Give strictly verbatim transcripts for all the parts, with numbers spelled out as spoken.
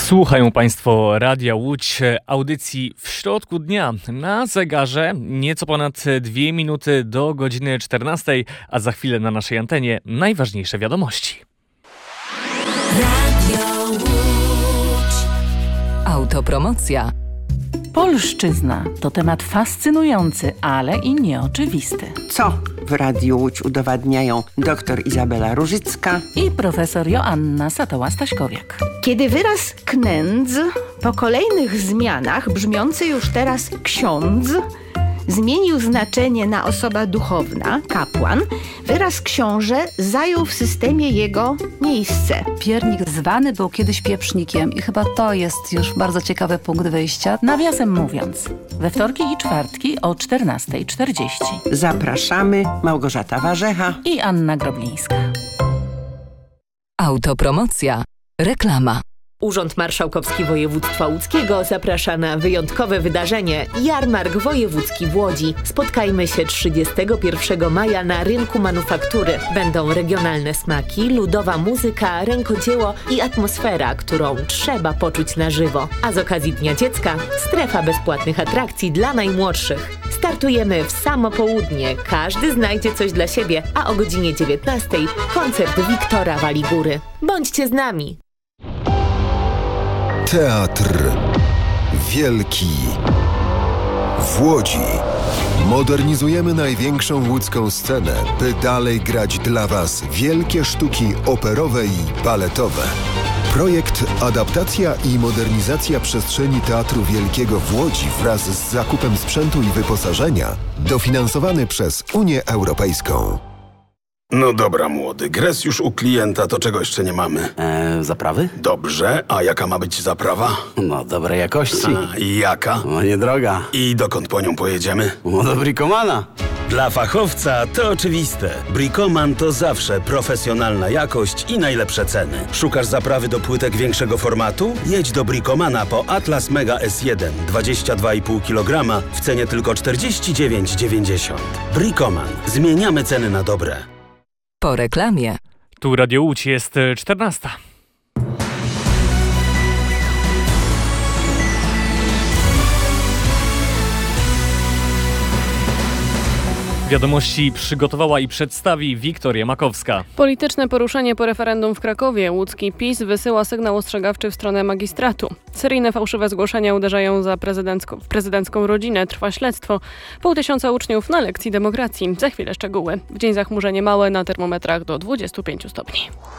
Słuchają Państwo Radia Łódź, audycji w środku dnia. Na zegarze nieco ponad dwie minuty do godziny czternastej, a za chwilę na naszej antenie najważniejsze wiadomości. Radio Łódź. Autopromocja. Polszczyzna to temat fascynujący, ale i nieoczywisty. Co w Radiu Łódź udowadniają dr Izabela Różycka i profesor Joanna Satoła-Staśkowiak. Kiedy wyraz knędz po kolejnych zmianach, brzmiący już teraz ksiądz, zmienił znaczenie na osoba duchowna, kapłan, wyraz książę zajął w systemie jego miejsce. Piernik zwany był kiedyś pieprznikiem i chyba to jest już bardzo ciekawy punkt wyjścia. Nawiasem mówiąc, we wtorki i czwartki o czternasta czterdzieści. Zapraszamy, Małgorzata Warzecha i Anna Groblińska. Autopromocja. Reklama. Urząd Marszałkowski Województwa Łódzkiego zaprasza na wyjątkowe wydarzenie Jarmark Wojewódzki w Łodzi. Spotkajmy się trzydziestego pierwszego maja na rynku manufaktury. Będą regionalne smaki, ludowa muzyka, rękodzieło i atmosfera, którą trzeba poczuć na żywo. A z okazji Dnia Dziecka strefa bezpłatnych atrakcji dla najmłodszych. Startujemy w samo południe. Każdy znajdzie coś dla siebie, a o godzinie dziewiętnastej koncert Wiktora Waligury. Bądźcie z nami! Teatr Wielki w Łodzi. Modernizujemy największą łódzką scenę, by dalej grać dla Was wielkie sztuki operowe i baletowe. Projekt Adaptacja i modernizacja przestrzeni Teatru Wielkiego w Łodzi wraz z zakupem sprzętu i wyposażenia dofinansowany przez Unię Europejską. No dobra, młody. Gres już u klienta, to czego jeszcze nie mamy? Eee, zaprawy? Dobrze, a jaka ma być zaprawa? No, dobrej jakości. A, i jaka? No, niedroga. I dokąd po nią pojedziemy? No, do Bricomana. Dla fachowca to oczywiste. Bricoman to zawsze profesjonalna jakość i najlepsze ceny. Szukasz zaprawy do płytek większego formatu? Jedź do Bricomana po Atlas Mega S jeden dwadzieścia dwa i pół kilograma w cenie tylko czterdzieści dziewięć dziewięćdziesiąt. Bricoman. Zmieniamy ceny na dobre. Po reklamie. Tu Radio Łódź, jest czternasta. Wiadomości przygotowała i przedstawi Wiktoria Makowska. Polityczne poruszenie po referendum w Krakowie. Łódzki PiS wysyła sygnał ostrzegawczy w stronę magistratu. Seryjne fałszywe zgłoszenia uderzają za prezydencką, w prezydencką rodzinę. Trwa śledztwo. Pół tysiąca uczniów na lekcji demokracji. Za chwilę szczegóły. W dzień zachmurzenie małe, na termometrach do dwudziestu pięciu stopni.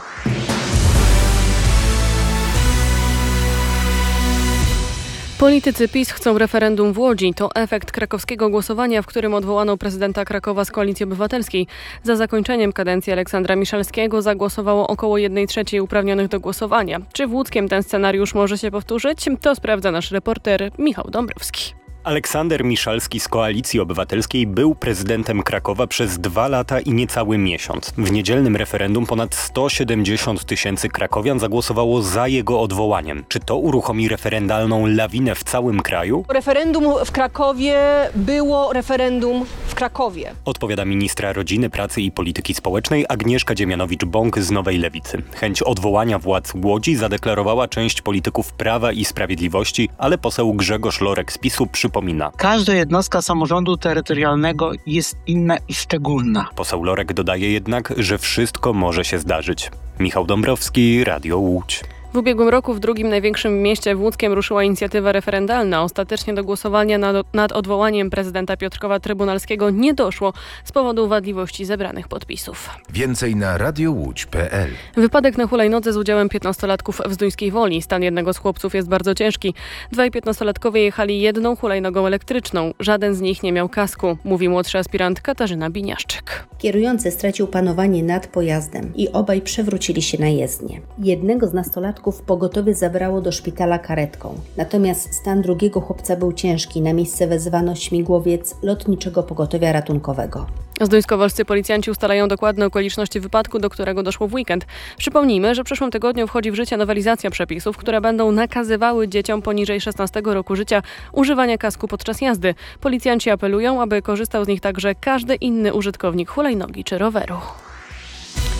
Politycy PiS chcą referendum w Łodzi. To efekt krakowskiego głosowania, w którym odwołano prezydenta Krakowa z Koalicji Obywatelskiej. Za zakończeniem kadencji Aleksandra Miszalskiego zagłosowało około jednej trzeciej uprawnionych do głosowania. Czy w Łódzkiem ten scenariusz może się powtórzyć? To sprawdza nasz reporter Michał Dąbrowski. Aleksander Miszalski z Koalicji Obywatelskiej był prezydentem Krakowa przez dwa lata i niecały miesiąc. W niedzielnym referendum ponad sto siedemdziesiąt tysięcy krakowian zagłosowało za jego odwołaniem. Czy to uruchomi referendalną lawinę w całym kraju? Referendum w Krakowie było referendum w Krakowie. Odpowiada ministra Rodziny, Pracy i Polityki Społecznej Agnieszka Dziemianowicz-Bąk z Nowej Lewicy. Chęć odwołania władz Łodzi zadeklarowała część polityków Prawa i Sprawiedliwości, ale poseł Grzegorz Lorek z PiSu przypomina. Każda jednostka samorządu terytorialnego jest inna i szczególna. Poseł Lorek dodaje jednak, że wszystko może się zdarzyć. Michał Dąbrowski, Radio Łódź. W ubiegłym roku w drugim największym mieście w Łódzkiem ruszyła inicjatywa referendalna. Ostatecznie do głosowania nad, nad odwołaniem prezydenta Piotrkowa Trybunalskiego nie doszło z powodu wadliwości zebranych podpisów. Więcej na radiowódź kropka pe el. Wypadek na hulajnodze z udziałem piętnastolatków w Zduńskiej Woli. Stan jednego z chłopców jest bardzo ciężki. Dwaj piętnastolatkowie jechali jedną hulajnogą elektryczną. Żaden z nich nie miał kasku, mówi młodszy aspirant Katarzyna Biniaszczyk. Kierujący stracił panowanie nad pojazdem i obaj przewrócili się na jezdnię. Jednego z nastolatków pogotowie zabrało do szpitala karetką. Natomiast stan drugiego chłopca był ciężki. Na miejsce wezwano śmigłowiec Lotniczego Pogotowia Ratunkowego. Zduńskowolscy policjanci ustalają dokładne okoliczności wypadku, do którego doszło w weekend. Przypomnijmy, że w przyszłym tygodniu wchodzi w życie nowelizacja przepisów, które będą nakazywały dzieciom poniżej szesnastego roku życia używania kasku podczas jazdy. Policjanci apelują, aby korzystał z nich także każdy inny użytkownik hulajnogi czy roweru.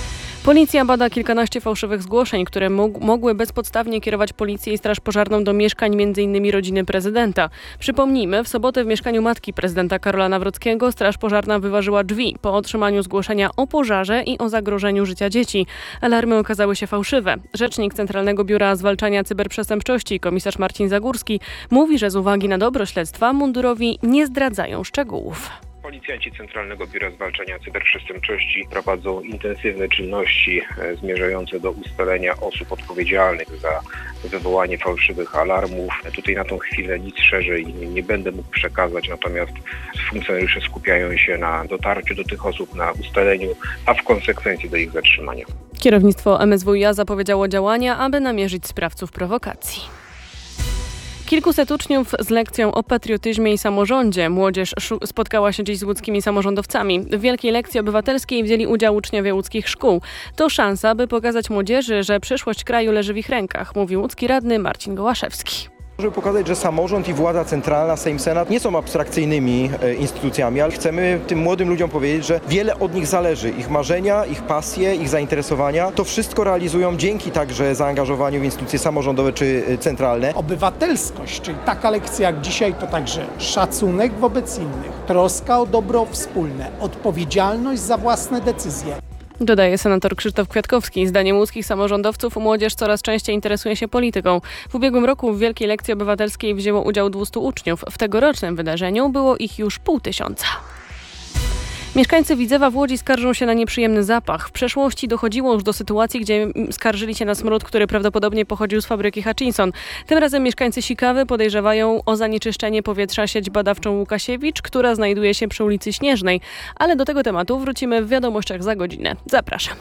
Policja bada kilkanaście fałszywych zgłoszeń, które mógł, mogły bezpodstawnie kierować policję i straż pożarną do mieszkań między innymi rodziny prezydenta. Przypomnijmy, w sobotę w mieszkaniu matki prezydenta Karola Nawrockiego straż pożarna wyważyła drzwi po otrzymaniu zgłoszenia o pożarze i o zagrożeniu życia dzieci. Alarmy okazały się fałszywe. Rzecznik Centralnego Biura Zwalczania Cyberprzestępczości, komisarz Marcin Zagórski, mówi, że z uwagi na dobro śledztwa mundurowi nie zdradzają szczegółów. Policjanci Centralnego Biura Zwalczania Cyberprzestępczości prowadzą intensywne czynności zmierzające do ustalenia osób odpowiedzialnych za wywołanie fałszywych alarmów. Tutaj na tą chwilę nic szerzej nie, nie będę mógł przekazać, natomiast funkcjonariusze skupiają się na dotarciu do tych osób, na ustaleniu, a w konsekwencji do ich zatrzymania. Kierownictwo M S W iA zapowiedziało działania, aby namierzyć sprawców prowokacji. Kilkuset uczniów z lekcją o patriotyzmie i samorządzie. Młodzież spotkała się dziś z łódzkimi samorządowcami. W wielkiej lekcji obywatelskiej wzięli udział uczniowie łódzkich szkół. To szansa, by pokazać młodzieży, że przyszłość kraju leży w ich rękach, mówi łódzki radny Marcin Gołaszewski. Żeby pokazać, że samorząd i władza centralna, Sejm, Senat nie są abstrakcyjnymi e, instytucjami, ale chcemy tym młodym ludziom powiedzieć, że wiele od nich zależy. Ich marzenia, ich pasje, ich zainteresowania, to wszystko realizują dzięki także zaangażowaniu w instytucje samorządowe czy e, centralne. Obywatelskość, czyli taka lekcja jak dzisiaj, to także szacunek wobec innych, troska o dobro wspólne, odpowiedzialność za własne decyzje. Dodaje senator Krzysztof Kwiatkowski. Zdaniem łódzkich samorządowców młodzież coraz częściej interesuje się polityką. W ubiegłym roku w Wielkiej Lekcji Obywatelskiej wzięło udział dwieście uczniów. W tegorocznym wydarzeniu było ich już pół tysiąca. Mieszkańcy Widzewa w Łodzi skarżą się na nieprzyjemny zapach. W przeszłości dochodziło już do sytuacji, gdzie skarżyli się na smród, który prawdopodobnie pochodził z fabryki Hutchinson. Tym razem mieszkańcy Sikawy podejrzewają o zanieczyszczenie powietrza sieć badawczą Łukasiewicz, która znajduje się przy ulicy Śnieżnej. Ale do tego tematu wrócimy w wiadomościach za godzinę. Zapraszam.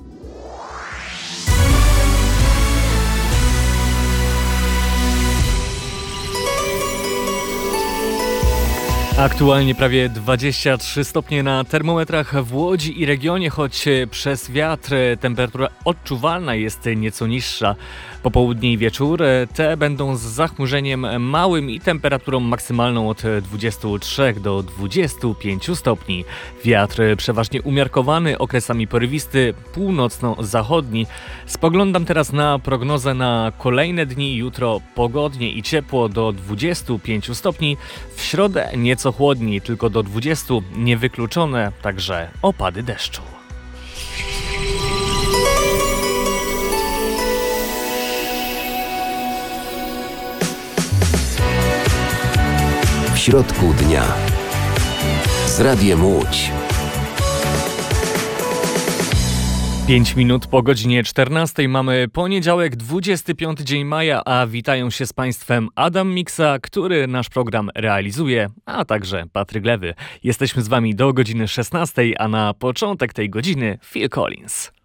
Aktualnie prawie dwadzieścia trzy stopnie na termometrach w Łodzi i regionie, choć przez wiatr temperatura odczuwalna jest nieco niższa. Popołudnie i wieczór te będą z zachmurzeniem małym i temperaturą maksymalną od dwudziestu trzech do dwudziestu pięciu stopni. Wiatr przeważnie umiarkowany, okresami porywisty, północno-zachodni. Spoglądam teraz na prognozę na kolejne dni. Jutro pogodnie i ciepło do dwudziestu pięciu stopni. W środę nieco chłodniej, tylko do dwudziestu, niewykluczone także opady deszczu. W środku dnia z Radiem Łódź. Pięć minut po godzinie czternastej mamy poniedziałek, dwudziesty piąty dzień maja, a witają się z Państwem Adam Miksa, który nasz program realizuje, a także Patryk Lewy. Jesteśmy z Wami do godziny szesnastej, a na początek tej godziny Phil Collins.